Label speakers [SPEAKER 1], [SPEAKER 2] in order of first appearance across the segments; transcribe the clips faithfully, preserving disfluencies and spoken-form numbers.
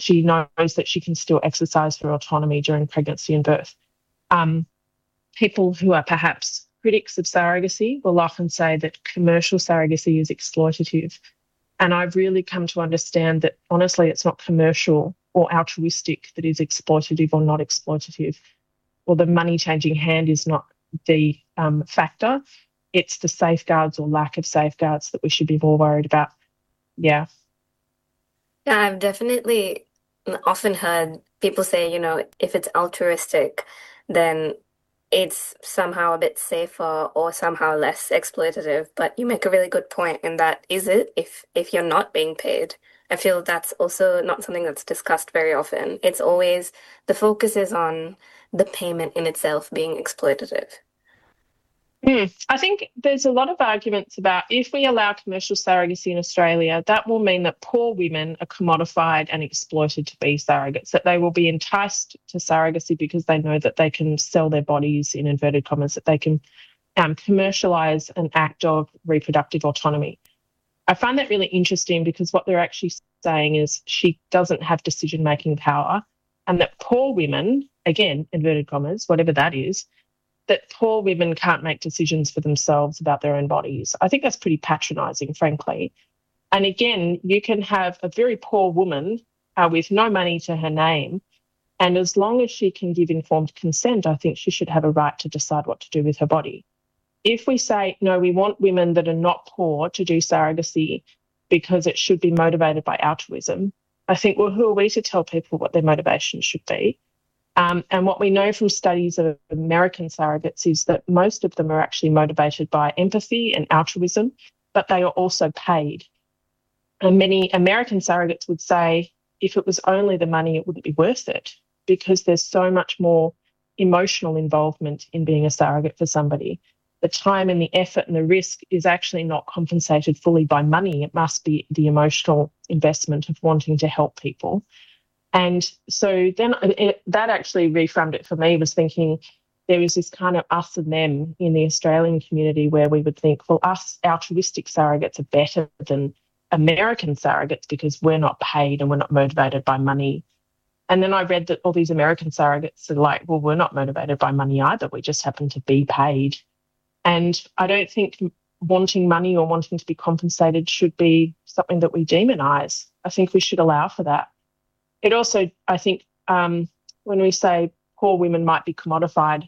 [SPEAKER 1] she knows that she can still exercise her autonomy during pregnancy and birth. Um, people who are perhaps critics of surrogacy will often say that commercial surrogacy is exploitative. And I've really come to understand that, honestly, it's not commercial or altruistic that is exploitative or not exploitative, or the money-changing hand is not the um, factor. It's the safeguards or lack of safeguards that we should be more worried about. Yeah.
[SPEAKER 2] Yeah, I've definitely often heard people say, you know, if it's altruistic, then it's somehow a bit safer or somehow less exploitative. But you make a really good point in that, is it if if you're not being paid? I feel that's also not something that's discussed very often. It's always the focus is on the payment in itself being exploitative.
[SPEAKER 1] Mm. I think there's a lot of arguments about if we allow commercial surrogacy in Australia, that will mean that poor women are commodified and exploited to be surrogates, that they will be enticed to surrogacy because they know that they can sell their bodies, in inverted commas, that they can um, commercialise an act of reproductive autonomy. I find that really interesting because what they're actually saying is she doesn't have decision-making power, and that poor women, again, inverted commas, whatever that is, that poor women can't make decisions for themselves about their own bodies. I think that's pretty patronising, frankly. And again, you can have a very poor woman uh, with no money to her name, and as long as she can give informed consent, I think she should have a right to decide what to do with her body. If we say, no, we want women that are not poor to do surrogacy because it should be motivated by altruism, I think, well, who are we to tell people what their motivation should be? Um, and what we know from studies of American surrogates is that most of them are actually motivated by empathy and altruism, but they are also paid. And many American surrogates would say if it was only the money, it wouldn't be worth it because there's so much more emotional involvement in being a surrogate for somebody. The time and the effort and the risk is actually not compensated fully by money. It must be the emotional investment of wanting to help people. And so then it, that actually reframed it for me, was thinking there was this kind of us and them in the Australian community where we would think, well, us altruistic surrogates are better than American surrogates because we're not paid and we're not motivated by money. And then I read that all these American surrogates are like, well, we're not motivated by money either. We just happen to be paid. And I don't think wanting money or wanting to be compensated should be something that we demonise. I think we should allow for that. It also, I think, um, when we say poor women might be commodified,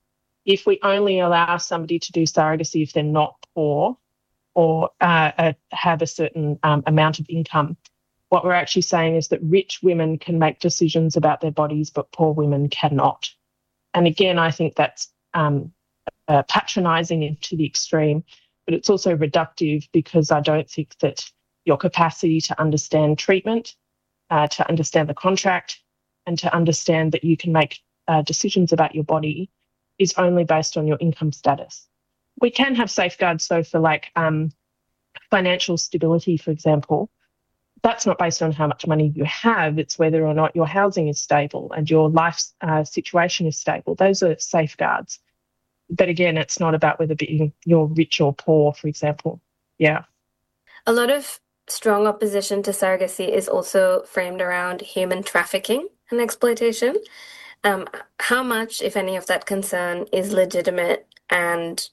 [SPEAKER 1] if we only allow somebody to do surrogacy if they're not poor or uh, uh, have a certain um, amount of income, what we're actually saying is that rich women can make decisions about their bodies, but poor women cannot. And again, I think that's um, uh, patronising to the extreme, but it's also reductive because I don't think that your capacity to understand treatment, Uh, to understand the contract and to understand that you can make uh, decisions about your body is only based on your income status. We can have safeguards, though, for like um, financial stability, for example. That's not based on how much money you have. It's whether or not your housing is stable and your life uh, situation is stable. Those are safeguards. But again, it's not about whether being you're rich or poor, for example. Yeah.
[SPEAKER 2] A lot of strong opposition to surrogacy is also framed around human trafficking and exploitation. Um, how much, if any, of that concern is legitimate, and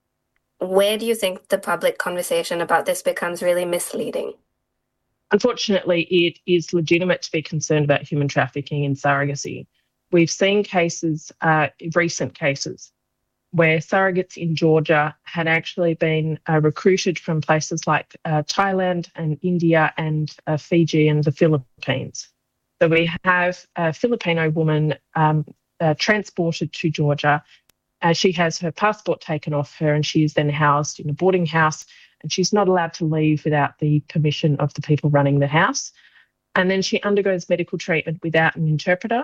[SPEAKER 2] where do you think the public conversation about this becomes really misleading?
[SPEAKER 1] Unfortunately, it is legitimate to be concerned about human trafficking and surrogacy. We've seen cases, uh, recent cases, where surrogates in Georgia had actually been uh, recruited from places like uh, Thailand and India and uh, Fiji and the Philippines. So we have a Filipino woman um, uh, transported to Georgia. Uh, she has her passport taken off her and she is then housed in a boarding house, and she's not allowed to leave without the permission of the people running the house. And then she undergoes medical treatment without an interpreter.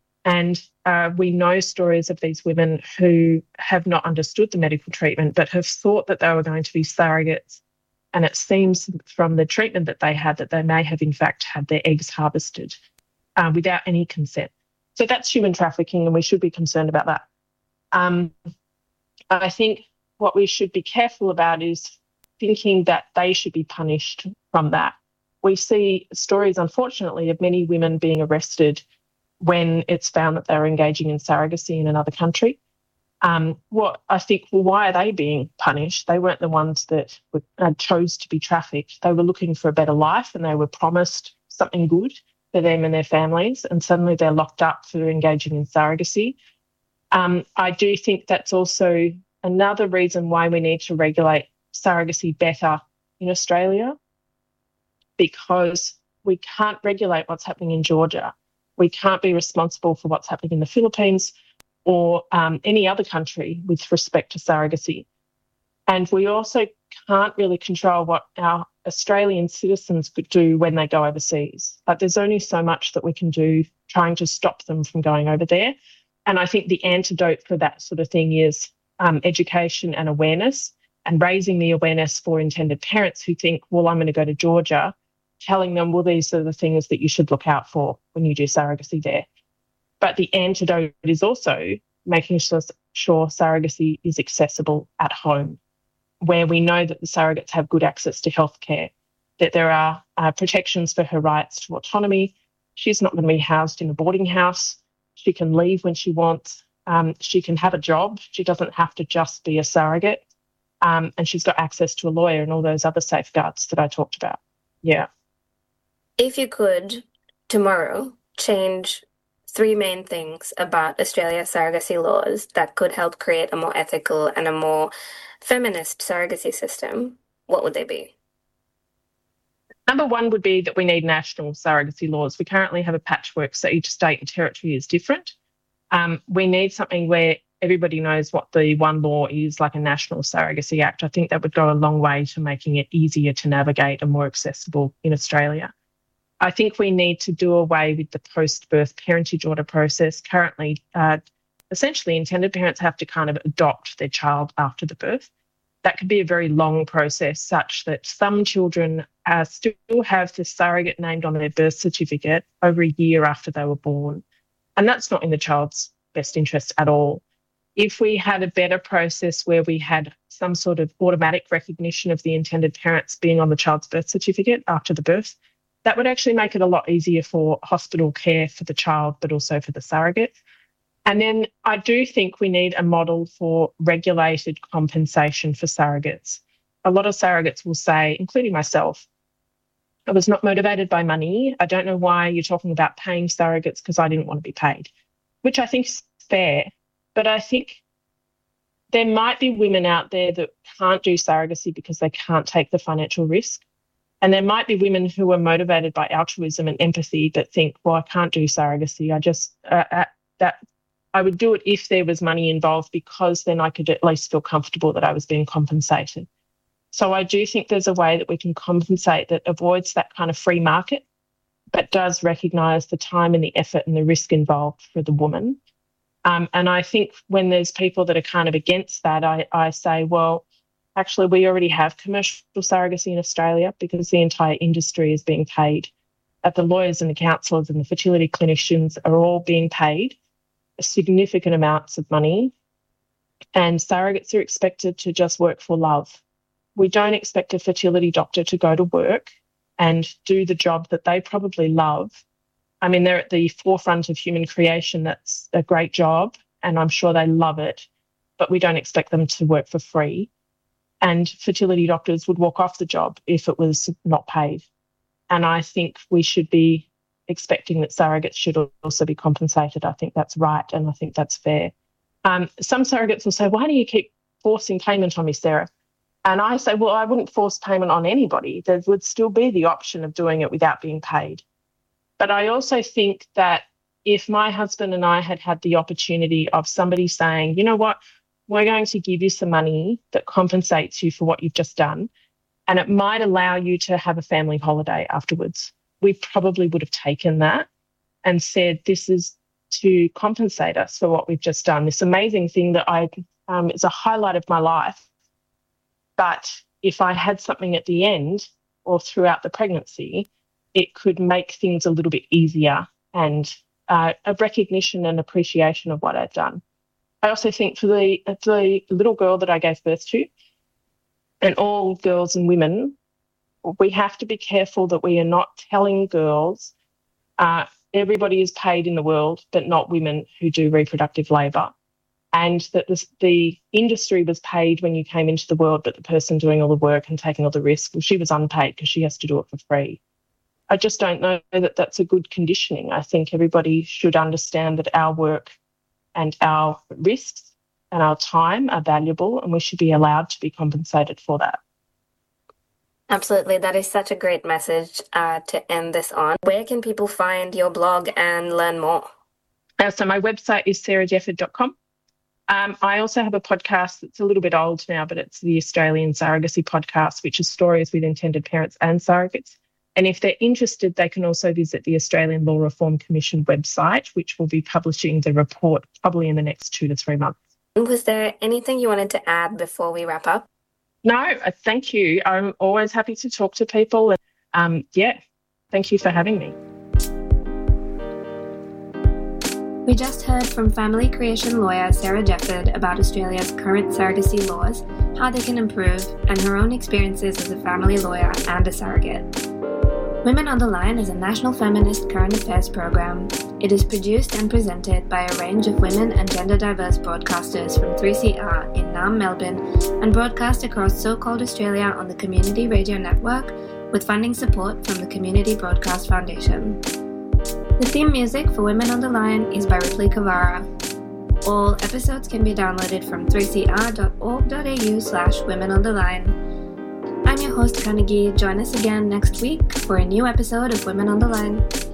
[SPEAKER 1] And uh, we know stories of these women who have not understood the medical treatment but have thought that they were going to be surrogates. And it seems from the treatment that they had that they may have in fact had their eggs harvested uh, without any consent. So that's human trafficking, and we should be concerned about that. Um, I think what we should be careful about is thinking that they should be punished from that. We see stories, unfortunately, of many women being arrested when it's found that they're engaging in surrogacy in another country. Um, what I think, well, why are they being punished? They weren't the ones that were, uh, chose to be trafficked. They were looking for a better life and they were promised something good for them and their families, and suddenly they're locked up for engaging in surrogacy. Um, I do think that's also another reason why we need to regulate surrogacy better in Australia, because we can't regulate what's happening in Georgia. We can't be responsible for what's happening in the Philippines or um, any other country with respect to surrogacy. And we also can't really control what our Australian citizens could do when they go overseas. Like, there's only so much that we can do trying to stop them from going over there. And I think the antidote for that sort of thing is um, education and awareness, and raising the awareness for intended parents who think, well, I'm going to go to Georgia, telling them, well, these are the things that you should look out for when you do surrogacy there. But the antidote is also making sure, sure surrogacy is accessible at home, where we know that the surrogates have good access to healthcare, that there are uh, protections for her rights to autonomy. She's not going to be housed in a boarding house. She can leave when she wants. Um, she can have a job. She doesn't have to just be a surrogate. Um, and she's got access to a lawyer and all those other safeguards that I talked about. Yeah.
[SPEAKER 2] If you could, tomorrow, change three main things about Australia's surrogacy laws that could help create a more ethical and a more feminist surrogacy system, what would they be?
[SPEAKER 1] Number one would be that we need national surrogacy laws. We currently have a patchwork, so each state and territory is different. Um, we need something where everybody knows what the one law is, like a National Surrogacy Act. I think that would go a long way to making it easier to navigate and more accessible in Australia. I think we need to do away with the post-birth parentage order process. Currently, uh, essentially, intended parents have to kind of adopt their child after the birth. That could be a very long process, such that some children uh, still have the surrogate named on their birth certificate over a year after they were born. And that's not in the child's best interest at all. If we had a better process where we had some sort of automatic recognition of the intended parents being on the child's birth certificate after the birth, that would actually make it a lot easier for hospital care for the child, but also for the surrogate. And then I do think we need a model for regulated compensation for surrogates. A lot of surrogates will say, including myself, I was not motivated by money. I don't know why you're talking about paying surrogates because I didn't want to be paid, which I think is fair. But I think there might be women out there that can't do surrogacy because they can't take the financial risk. And there might be women who are motivated by altruism and empathy but think, well, I can't do surrogacy. I just, uh, uh, that I would do it if there was money involved, because then I could at least feel comfortable that I was being compensated. So I do think there's a way that we can compensate that avoids that kind of free market, but does recognise the time and the effort and the risk involved for the woman. Um, and I think when there's people that are kind of against that, I, I say, well, actually, we already have commercial surrogacy in Australia because the entire industry is being paid. Uh, the lawyers and the counsellors and the fertility clinicians are all being paid significant amounts of money, and surrogates are expected to just work for love. We don't expect a fertility doctor to go to work and do the job that they probably love. I mean, they're at the forefront of human creation. That's a great job, and I'm sure they love it, but we don't expect them to work for free. And fertility doctors would walk off the job if it was not paid. And I think we should be expecting that surrogates should also be compensated. I think that's right, and I think that's fair. Um, some surrogates will say, why do you keep forcing payment on me, Sarah? And I say, well, I wouldn't force payment on anybody. There would still be the option of doing it without being paid. But I also think that if my husband and I had had the opportunity of somebody saying, you know what, we're going to give you some money that compensates you for what you've just done, and it might allow you to have a family holiday afterwards, we probably would have taken that and said, this is to compensate us for what we've just done, this amazing thing that I um, is a highlight of my life. But if I had something at the end or throughout the pregnancy, it could make things a little bit easier, and uh, a recognition and appreciation of what I've done. I also think for the, for the little girl that I gave birth to, and all girls and women we have to be careful that we are not telling girls uh, everybody is paid in the world, but not women who do reproductive labour, and that this, the industry was paid when you came into the world, but the person doing all the work and taking all the risk, well, she was unpaid because she has to do it for free. I just don't know that that's a good conditioning. I think everybody should understand that our work and our risks and our time are valuable, and we should be allowed to be compensated for that.
[SPEAKER 2] Absolutely. That is such a great message uh, to end this on. Where can people find your blog and learn more?
[SPEAKER 1] Uh, so my website is sarah jefford dot com. Um, I also have a podcast that's a little bit old now, but it's the Australian Surrogacy Podcast, which is stories with intended parents and surrogates. And if they're interested, they can also visit the Australian Law Reform Commission website, which will be publishing the report probably in the next two to three months.
[SPEAKER 2] Was there anything you wanted to add before we wrap up?
[SPEAKER 1] No, thank you. I'm always happy to talk to people. And um, yeah, thank you for having me.
[SPEAKER 2] We just heard from family creation lawyer Sarah Jefford about Australia's current surrogacy laws, how they can improve, and her own experiences as a family lawyer and a surrogate. Women on the Line is a national feminist current affairs program. It is produced and presented by a range of women and gender diverse broadcasters from three C R in Naarm, Melbourne, and broadcast across so-called Australia on the Community Radio Network with funding support from the Community Broadcast Foundation. The theme music for Women on the Line is by Ripley Kavara. All episodes can be downloaded from three c r dot org dot a u slash women on the line. I'm your host, Carnegie. Join us again next week for a new episode of Women on the Line.